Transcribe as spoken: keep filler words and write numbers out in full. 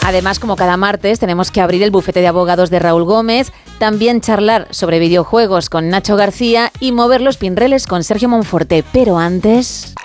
Además, como cada martes, tenemos que abrir el bufete de abogados de Raúl Gómez, también charlar sobre videojuegos con Nacho García y mover los pinreles con Sergio Monforte. Pero antes...